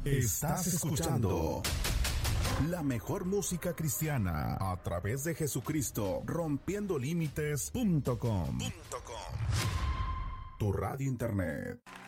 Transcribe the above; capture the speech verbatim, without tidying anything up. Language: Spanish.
Estás escuchando la mejor música cristiana a través de Jesucristo, rompiendo límites punto com. Tu radio internet.